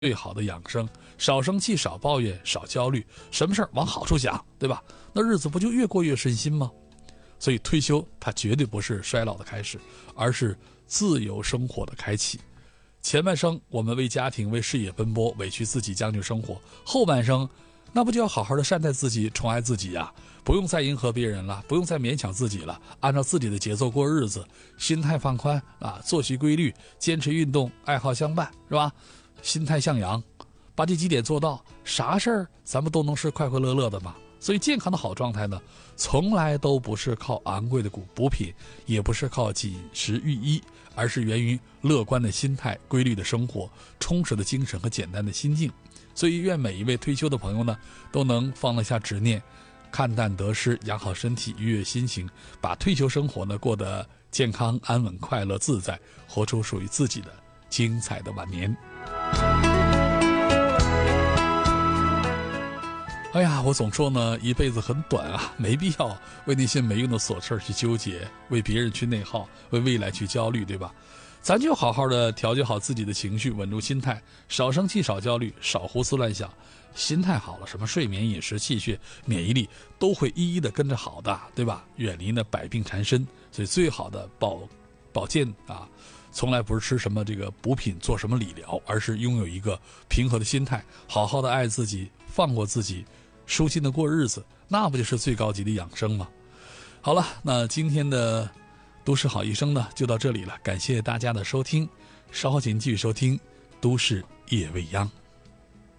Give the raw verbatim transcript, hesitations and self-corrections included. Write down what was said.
最好的养生，少生气，少抱怨，少焦虑，什么事儿往好处想，对吧？那日子不就越过越顺心吗？所以退休它绝对不是衰老的开始，而是自由生活的开启。前半生我们为家庭为事业奔波，委屈自己将就生活，后半生那不就要好好的善待自己，宠爱自己呀？不用再迎合别人了，不用再勉强自己了，按照自己的节奏过日子，心态放宽啊，作息规律，坚持运动，爱好相伴，是吧？心态向阳，把这几点做到，啥事儿咱们都能是快快乐乐的嘛。所以健康的好状态呢，从来都不是靠昂贵的补补品，也不是靠紧实御医，而是源于乐观的心态、规律的生活、充实的精神和简单的心境。所以愿每一位退休的朋友呢，都能放得下执念，看淡得失，养好身体，愉悦心情，把退休生活呢过得健康、安稳、快乐、自在，活出属于自己的精彩的晚年。哎呀，我总说呢，一辈子很短啊，没必要为那些没用的琐事去纠结，为别人去内耗，为未来去焦虑，对吧？咱就好好的调节好自己的情绪，稳住心态，少生气，少焦虑，少胡思乱想。心态好了，什么睡眠、饮食、气血、免疫力都会一一的跟着好的，对吧？远离呢百病缠身。所以最好的保保健啊，从来不是吃什么这个补品，做什么理疗，而是拥有一个平和的心态，好好的爱自己，放过自己，舒心的过日子，那不就是最高级的养生吗？好了，那今天的都市好医生呢就到这里了，感谢大家的收听，稍后请继续收听都市夜未央。